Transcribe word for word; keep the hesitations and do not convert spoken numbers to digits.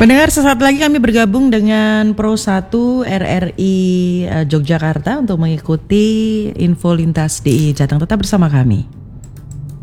Pendengar, sesaat lagi kami bergabung dengan Pro satu R R I uh, Yogyakarta untuk mengikuti info lintas D I Jateng. Tetap bersama kami.